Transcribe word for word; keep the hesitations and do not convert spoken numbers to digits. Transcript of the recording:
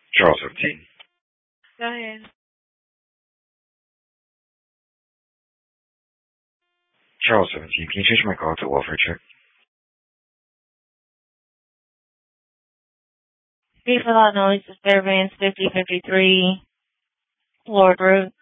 Charles seventeen. Go ahead. Charles seventeen. Can you change my call to welfare check? Please allow noise disturbance fifty fifty-three Lord Road.